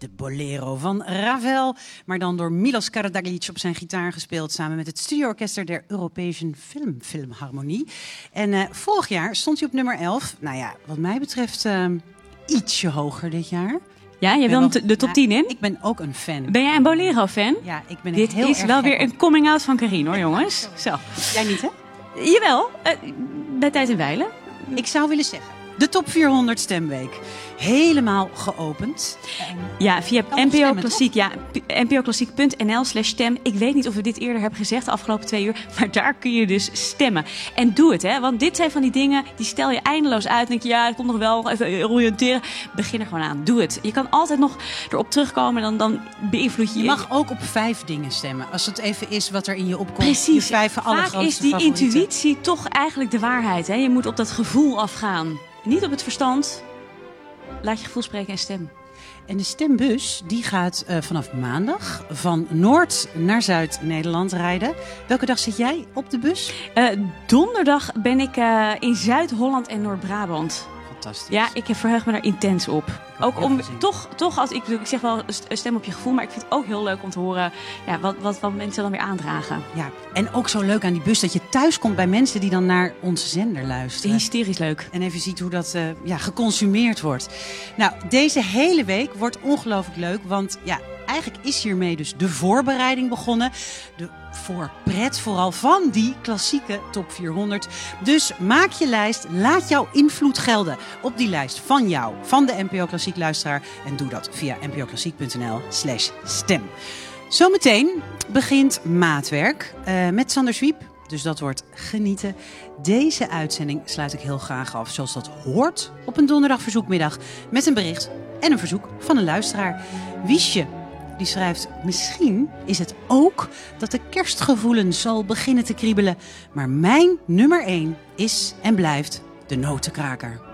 de Bolero van Ravel, maar dan door Milos Karadzic op zijn gitaar gespeeld samen met het studioorkester der Europese Filmharmonie. En vorig jaar stond hij op nummer 11. Nou ja, wat mij betreft ietsje hoger dit jaar. Ja, je wil de top 10 in? Ik ben ook een fan. Ben jij een Bolero-fan? Ja, ik ben Dit heel is erg wel gek weer een coming-out van Carien, hoor, jongens. Zo. Jij niet, hè? Jawel, bij Tijd en Wijlen. Ik zou willen zeggen, de top 400 stemweek. Helemaal geopend. Ja, via Kan NPO stemmen, Klassiek. Ja, npoklassiek.nl/stem. Ik weet niet of we dit eerder hebben gezegd de afgelopen 2 uur. Maar daar kun je dus stemmen. En doe het, hè. Want dit zijn van die dingen, die stel je eindeloos uit. En denk je, ja, het komt nog wel. Even oriënteren. Begin er gewoon aan. Doe het. Je kan altijd nog erop terugkomen. Dan beïnvloed je... Je mag ook op 5 dingen stemmen. Als het even is wat er in je opkomt. Precies. Je 5 Vaak allergrootste is die favorieten. intuïtie toch eigenlijk de waarheid, hè. Je moet op dat gevoel afgaan. Niet op het verstand. Laat je gevoel spreken en stem. En de stembus die gaat vanaf maandag van Noord naar Zuid-Nederland rijden. Welke dag zit jij op de bus? Donderdag ben ik in Zuid-Holland en Noord-Brabant. Fantastisch. Ja, ik verheug me daar intens op. Ook om toch als ik zeg wel stem op je gevoel, maar ik vind het ook heel leuk om te horen wat mensen dan weer aandragen. Ja, en ook zo leuk aan die bus dat je thuis komt bij mensen die dan naar onze zender luisteren. Hysterisch leuk. En even ziet hoe dat geconsumeerd wordt. Nou, deze hele week wordt ongelooflijk leuk, want ja, eigenlijk is hiermee dus de voorbereiding begonnen. De voorpret vooral van die klassieke top 400. Dus maak je lijst, laat jouw invloed gelden op die lijst van jou, van de NPO Klassiek luisteraar. En doe dat via npoklassiek.nl/stem. Zometeen begint Maatwerk met Sander Zwiep. Dus dat wordt genieten. Deze uitzending sluit ik heel graag af, zoals dat hoort op een donderdag verzoekmiddag, met een bericht en een verzoek van een luisteraar. Wiesje, die schrijft: misschien is het ook dat de kerstgevoelens zal beginnen te kriebelen. Maar mijn nummer 1 is en blijft de Notenkraker.